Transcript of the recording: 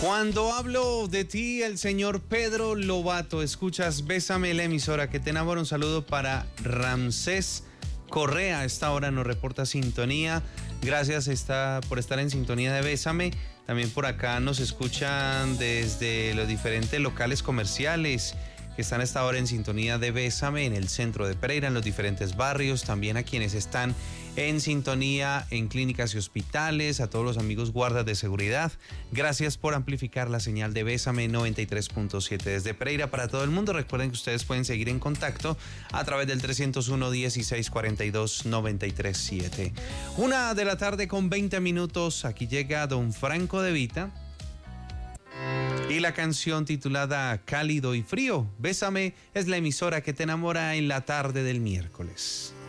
Cuando hablo de ti, el señor Pedro Lobato, escuchas Bésame, la emisora que te enamora. Un saludo para Ramsés Correa, a esta hora nos reporta sintonía. Gracias por estar en sintonía de Bésame. También por acá nos escuchan desde los diferentes locales comerciales que están a esta hora en sintonía de Bésame en el centro de Pereira, en los diferentes barrios, también a quienes están en sintonía en clínicas y hospitales, a todos los amigos guardas de seguridad. Gracias por amplificar la señal de Bésame 93.7 desde Pereira para todo el mundo. Recuerden que ustedes pueden seguir en contacto a través del 301-1642-937. 1:00 con 20 minutos. Aquí llega don Franco De Vita y la canción titulada Cálido y Frío. Bésame es la emisora que te enamora en la tarde del miércoles.